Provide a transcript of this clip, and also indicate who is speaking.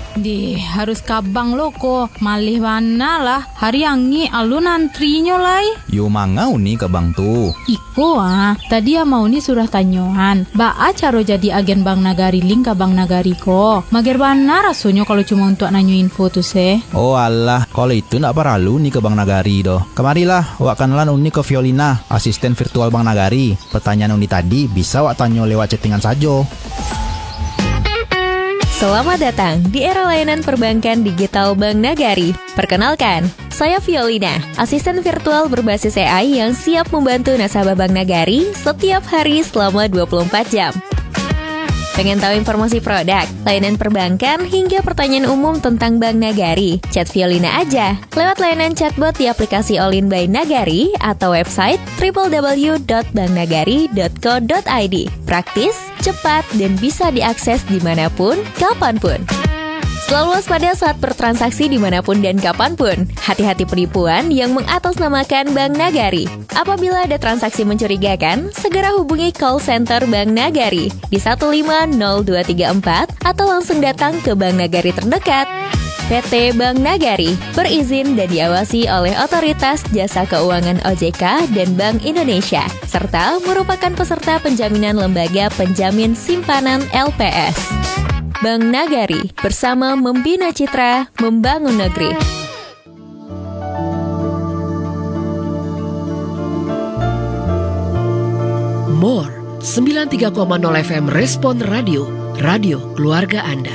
Speaker 1: Harus kabang lo ko. Malih mana lah. Hari angi alun antrinya lai.
Speaker 2: Yo mangau nih ke bang tu.
Speaker 1: Iko tadi mau ni surah tanyohan. Baa caro jadi agen Bank Nagari link ke Bank Nagari ko. Mager bana rasanya kalau cuma untuk nanyo info tu se.
Speaker 2: Oh alah, kalau itu nak perlu nih ke Bank Nagari doh. Kemarilah, wak kenalan uni ke Violina, asisten virtual Bank Nagari. Pertanyaan uni tadi bisa wak tanyo lewat chattingan saja.
Speaker 3: Selamat datang di era layanan perbankan digital Bank Nagari. Perkenalkan, saya Violina, asisten virtual berbasis AI yang siap membantu nasabah Bank Nagari setiap hari selama 24 jam. Pengen tahu informasi produk, layanan perbankan, hingga pertanyaan umum tentang Bank Nagari? Chat Violina aja lewat layanan chatbot di aplikasi All In by Nagari atau website www.banknagari.co.id. Praktis, cepat, dan bisa diakses dimanapun, kapanpun. Selalu waspada saat bertransaksi dimanapun dan kapanpun. Hati-hati penipuan yang mengatasnamakan Bank Nagari. Apabila ada transaksi mencurigakan, segera hubungi call center Bank Nagari di 150234 atau langsung datang ke Bank Nagari terdekat. PT Bank Nagari berizin dan diawasi oleh Otoritas Jasa Keuangan OJK dan Bank Indonesia, serta merupakan peserta penjaminan lembaga penjamin simpanan LPS. Bank Nagari, bersama membina citra, membangun negeri.
Speaker 4: More 93,0 FM Respon Radio, radio keluarga Anda.